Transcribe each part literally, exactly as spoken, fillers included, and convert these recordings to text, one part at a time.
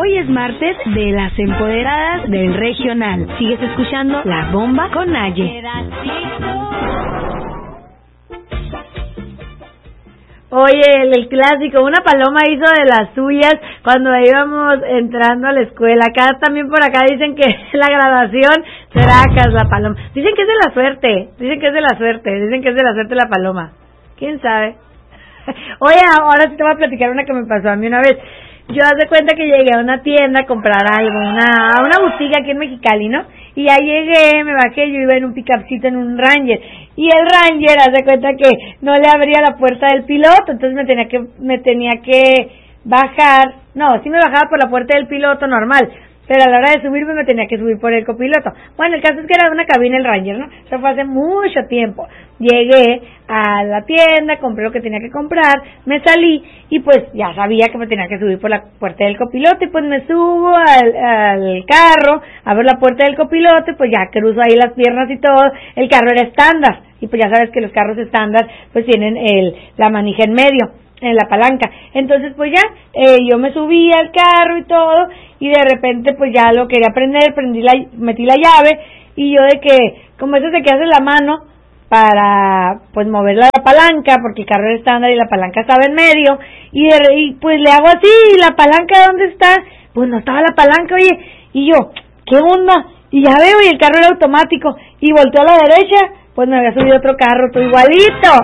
Hoy es martes de las empoderadas del regional. Sigues escuchando La Bomba con Naye. Oye, el, el clásico, una paloma hizo de las suyas cuando íbamos entrando a la escuela. Acá también por acá dicen que la graduación será la paloma. Dicen que es de la suerte, dicen que es de la suerte, dicen que es de la suerte la paloma. ¿Quién sabe? Oye, ahora sí te voy a platicar una que me pasó a mí una vez. Yo haz de cuenta que llegué a una tienda a comprar algo, una, a una boutique aquí en Mexicali, ¿no? Y ya llegué, me bajé, yo iba en un pickupcito en un Ranger. Y el Ranger, haz de cuenta que no le abría la puerta del piloto, entonces me tenía que, me tenía que bajar, no, sí me bajaba por la puerta del piloto normal, pero a la hora de subirme me tenía que subir por el copiloto. Bueno, el caso es que era una cabina el Ranger, ¿no? Eso fue hace mucho tiempo. Llegué a la tienda, compré lo que tenía que comprar, me salí y pues ya sabía que me tenía que subir por la puerta del copiloto y pues me subo al, al carro, abro la puerta del copiloto y pues ya cruzo ahí las piernas y todo. El carro era estándar y pues ya sabes que los carros estándar pues tienen el la manija en medio, en la palanca. Entonces pues ya eh, yo me subí al carro y todo y de repente pues ya lo quería prender, prendí la, metí la llave y yo de que como eso de que hace la mano para pues mover la palanca porque el carro era estándar y la palanca estaba en medio y, de, y pues le hago así y la palanca ¿dónde está? Pues no estaba la palanca, oye, y yo, ¿qué onda? Y ya veo y el carro era automático y volteó a la derecha, pues me había subido otro carro, todo igualito.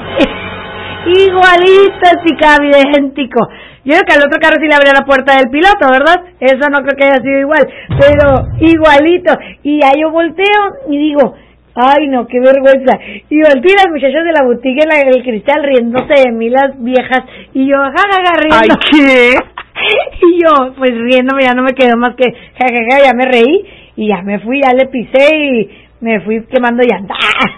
Igualito, chica, idéntico. Yo creo que al otro carro sí le abría la puerta del piloto, ¿verdad? Eso no creo que haya sido igual, pero igualito. Y ahí yo volteo y digo, ay no, qué vergüenza. Y volteé las muchachas de la boutique en la, el cristal riéndose de mí, las viejas, y yo, jajaja, riendo. Ay, ¿qué? Y yo, pues riéndome, ya no me quedó más que, jajaja, ya me reí, y ya me fui, ya le pisé y me fui quemando llanta.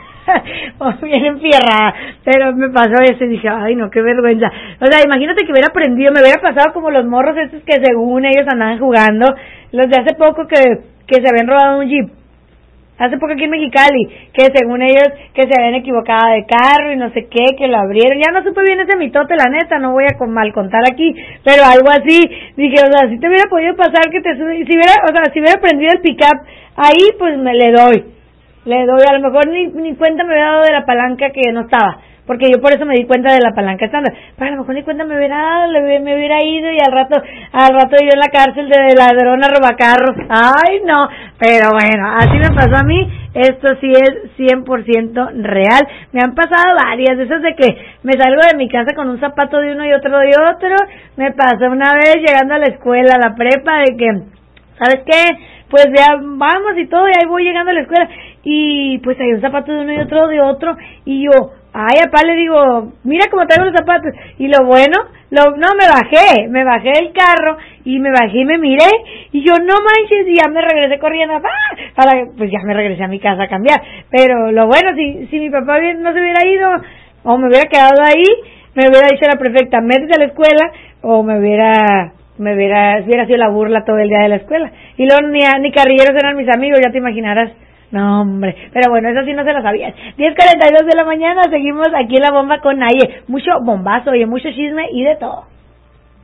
Bien enfierrada, pero me pasó eso y dije, ay no, qué vergüenza. O sea, imagínate que hubiera aprendido, me hubiera pasado como los morros estos que según ellos andaban jugando, los de hace poco que, que se habían robado un Jeep, hace poco aquí en Mexicali, que según ellos que se habían equivocado de carro y no sé qué, que lo abrieron, ya no supe bien ese mitote, la neta, no voy a con mal contar aquí, pero algo así, dije, o sea, si te hubiera podido pasar que te sube, si hubiera, o sea, si hubiera prendido el pick-up, ahí pues me le doy. Le doy, a lo mejor ni, ni cuenta me hubiera dado de la palanca que no estaba, porque yo por eso me di cuenta de la palanca estándar, pero a lo mejor ni cuenta me hubiera dado, me hubiera ido y al rato, al rato yo en la cárcel de ladrona robacarros, ay no, pero bueno, así me pasó a mí, esto sí es cien por ciento real, me han pasado varias, esas de que me salgo de mi casa con un zapato de uno y otro de otro, me pasó una vez llegando a la escuela, a la prepa, de que, ¿sabes qué? Pues ya vamos y todo, y ahí voy llegando a la escuela, y pues hay un zapato de uno y otro de otro, y yo, ay, papá, le digo, mira cómo traigo los zapatos, y lo bueno, lo, no, me bajé, me bajé del carro, y me bajé y me miré, y yo, no manches, y ya me regresé corriendo, ¡ah! Para, pues ya me regresé a mi casa a cambiar, pero lo bueno, si, si mi papá no se hubiera ido, o me hubiera quedado ahí, me hubiera dicho la prefecta, métete a la escuela, o me hubiera... me hubiera, hubiera sido la burla todo el día de la escuela. Y luego ni, ni carrilleros eran mis amigos, ya te imaginarás. No, hombre. Pero bueno, eso sí no se lo sabías. diez cuarenta y dos de la mañana, seguimos aquí en La Bomba con Naye. Mucho bombazo, oye, mucho chisme y de todo.